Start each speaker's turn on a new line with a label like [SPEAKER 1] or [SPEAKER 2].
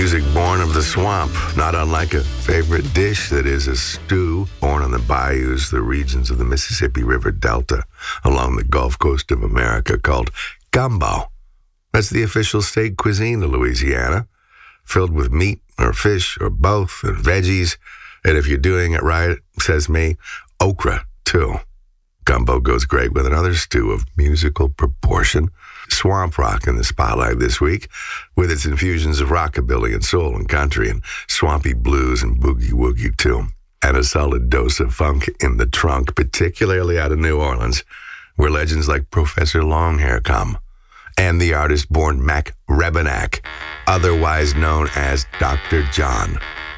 [SPEAKER 1] Music born of the swamp, not unlike a favorite dish that is a stew born on the bayous, the regions of the Mississippi River Delta along the Gulf Coast of America called gumbo. That's the official state cuisine of Louisiana, filled with meat or fish or both and veggies. And if you're doing it right, says me, okra too. Gumbo goes great with another stew of musical proportion. Swamp rock in the spotlight this week, with its infusions of rockabilly and soul and country and swampy blues and boogie-woogie too. And a solid dose of funk in the trunk, particularly out of New Orleans, where legends like Professor Longhair come. And the artist born Mac Rebennack, otherwise known as Dr. John.